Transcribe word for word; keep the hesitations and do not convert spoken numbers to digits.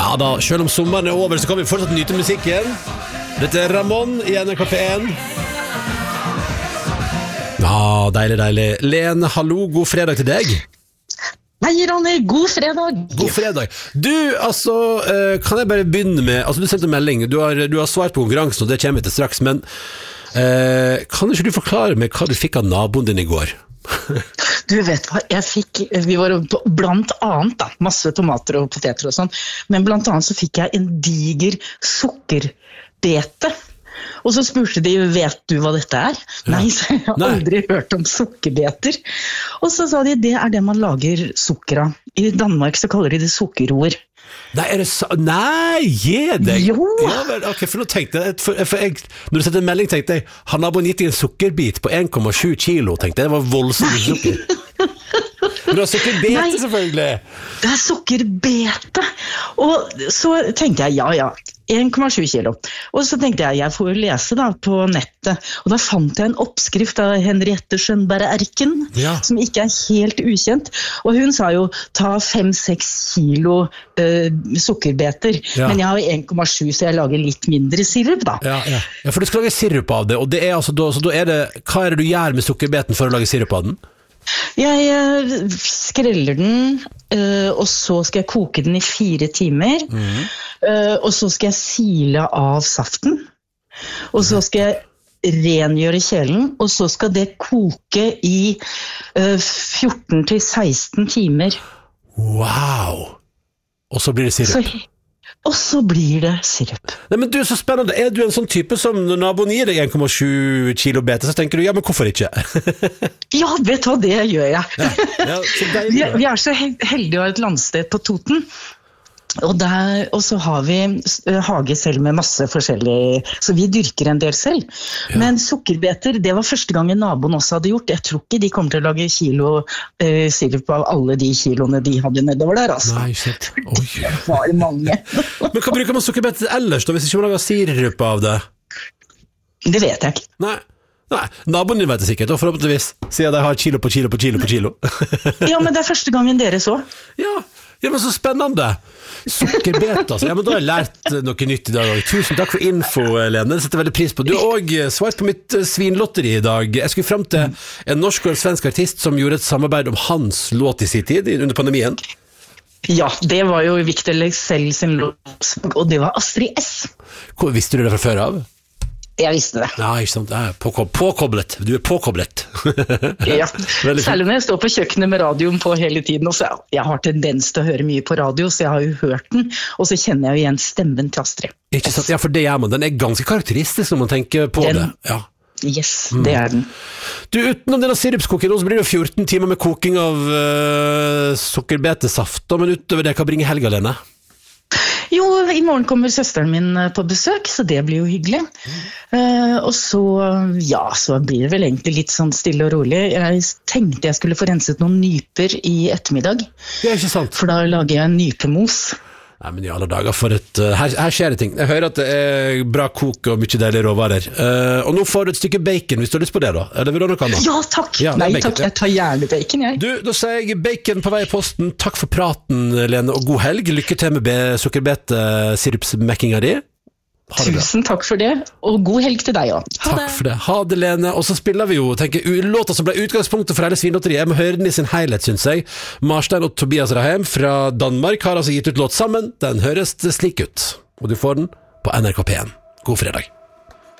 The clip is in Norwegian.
Ja da, selv om sommeren er over, så kan vi fortsatt nyte musikken. Dette er Ramon i N R K P én. Ja, deilig, deilig. Lene, hallo, god fredag til deg. Hei, Ronny, god fredag. God fredag. Du, altså, kan jeg bare begynne med, altså du sendte en melding, du har, du har svart på konkurransen, og det kommer vi til straks, men eh, kan ikke du forklare meg hva du fikk av naboen din i går? Du vet hva, jeg fikk, vi var blant annet da, masse tomater og poteter og sånn, men blant annet så fikk jeg en diger sukkerbete. Og så spurte de, vet du hva dette er? Ja. Nei, så jeg har Nei. aldri hørt om sukkerbeter. Og så sa de, det er det man lager sukker av. I Danmark så kaller de det sukkerroer. Nei, er det så... Nei, gi deg! Jo! Ja, men, ok, for nå tenkte jeg, for, for jeg når du sette en melding tenkte jeg, han har bare gitt deg en sukkerbit på en komma sju kilo, tenkte jeg, det var voldsomt sukker. Men du har sukkerbete, Nei, selvfølgelig. Det er sukkerbete. Og så tenkte jeg, ja, ja, en komma sju kilo. Og så tenkte jeg, jeg får jo lese da på nettet. Og da fant jeg en oppskrift av Henriette Schönberg Erken, ja. Som ikke er helt ukjent. Og hun sa jo, ta fem seks kilo uh, sukkerbeter. Ja. Men jeg har en komma sju, så jeg lager litt mindre sirup da. Ja, ja. Ja, for du skal lage sirup av det. Og det er altså, da, så da er det, hva er det du gjør med sukkerbeten for å lage sirup av den? Jeg uh, skreller den, uh, og så skal jeg koke den i fire timer, mm. uh, og så skal jeg sile av saften, og så skal jeg rengjøre kjelen, og så skal det koke i uh, fjorten til seksten timer. Wow! Og så blir det sirup. Så, og så blir det sirup. Nei, men du, så spennende. Er du en sånn type som når naboen gir deg en komma sju kilo bete, så tenker du, ja, men hvorfor ikke? Ja, vet du hva, det gjør jeg. Ja, ja, så vi, er, vi er så heldige å ha et landsted på Toten. Og, der, og så har vi hage selv med masse forskjellig, så vi dyrker en del selv. Ja. Men sukkerbeter, det var første gangen naboen også hadde gjort. Jeg tror ikke de kommer til å lage kilo uh, sirup av alle de kiloene de hadde nedover der, altså. Nei, shit. Oi. Det var mange. Men hva bruker man sukkerbeter ellers da, hvis ikke man lager sirup av det? Det vet jeg ikke. Nei. Nei, naboen din vet det sikkert, og forhåpentligvis sier de har kilo på kilo på kilo på kilo. Ja, men det er første gangen dere så. Ja, ja, men så spennende. Sukkerbete, altså. Ja, men da har jeg lært noe nytt i dag. Tusen takk for info, Lene. Det setter veldig pris på. Du har også svart på mitt svinlotteri i dag. Jeg skulle frem til en norsk og en svensk artist som gjorde et samarbeid om hans låt i sin tid, under pandemien. Ja, det var jo Victor Leksell sin låt, og det var Astrid S. Hvor, visste du det fra før av? Jeg visste det. Ja, ikke sant. Ja, påkob- påkoblet. Du er påkoblet. Ja, særlig når jeg står på kjøkkenet med radioen på hele tiden. Og så jeg har tendens til å høre mye på radio, så jeg har jo hørt den, og så kjenner jeg jo igjen stemmen til Astrid. Ikke sant? Ja, for det gjør man. Den er ganske karakteristisk når man tenker på den, det. Ja. Yes, det er den. Du, utenom denne sirupskoken, så blir det jo fjorten timer med koking av uh, sukkerbetesaft, men utover det, hva bringer helga, Lene? Jo, i morgen kommer søsteren min på besøk, så det blir jo hyggelig. Uh, og så, ja, så blir det vel egentlig litt sånn stille og rolig. Jeg tenkte jeg skulle få renset noen nyper i ettermiddag. Ja, ikke sant. For da lager jeg en nypemos. Nei, men i alle dager for et... Uh, her, her skjer det ting. Jeg hører at det er bra kok og mye deilige råvarer. Uh, og nå får du et stykke bacon, hvis du har lyst på det da. Eller vil du ha noe annet? Ja, takk. Ja, Nei, bacon, takk. Jeg tar gjerne bacon, jeg. Du, da sier jeg bacon på vei i posten. Takk for praten, Lene, og god helg. Lykke til med sukkerbete-sirupsmekkinga di. Tusen takk for det, og god helg til deg også. Ha takk det. For det. Ha det, Lene. Og så spiller vi jo, tenker, låta som ble utgangspunktet for hele Svinlotteriet. Jeg må høre den i sin helhet, synes jeg. Marstein og Tobias Raheim fra Danmark har altså gitt ut låt sammen. Den høres slik ut, og du får den på N R K P én. God fredag.